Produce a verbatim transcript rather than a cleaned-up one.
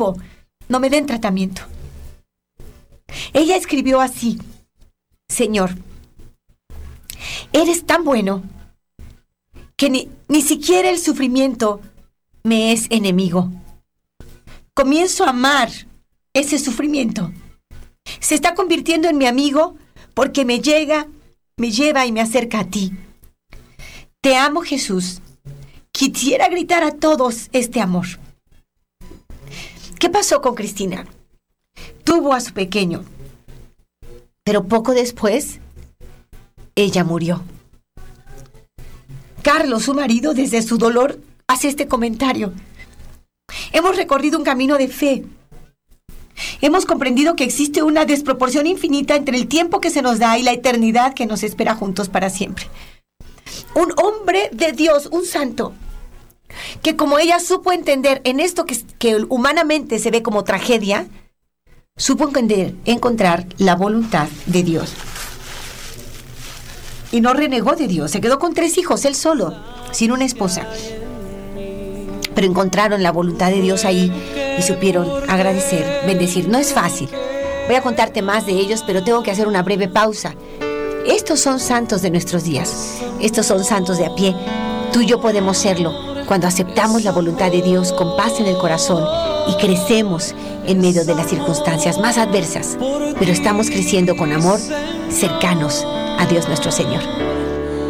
favor, no me den tratamiento. Ella escribió así: Señor, eres tan bueno que ni, ni siquiera el sufrimiento me es enemigo. Comienzo a amar ese sufrimiento. Se está convirtiendo en mi amigo porque me llega, me lleva y me acerca a ti. Te amo, Jesús. Quisiera gritar a todos este amor. ¿Qué pasó con Cristina? Tuvo a su pequeño, pero poco después, ella murió. Carlos, su marido, desde su dolor, hace este comentario: hemos recorrido un camino de fe. Hemos comprendido que existe una desproporción infinita entre el tiempo que se nos da y la eternidad que nos espera juntos para siempre. Un hombre de Dios, un santo, que como ella supo entender en esto que, que humanamente se ve como tragedia, supo entender, encontrar la voluntad de Dios. Y no renegó de Dios. Se quedó con tres hijos, él solo, sin una esposa. Pero encontraron la voluntad de Dios ahí y supieron agradecer, bendecir. No es fácil. Voy a contarte más de ellos, pero tengo que hacer una breve pausa. Estos son santos de nuestros días. Estos son santos de a pie. Tú y yo podemos serlo cuando aceptamos la voluntad de Dios con paz en el corazón y crecemos en medio de las circunstancias más adversas, pero estamos creciendo con amor, cercanos a Dios nuestro Señor.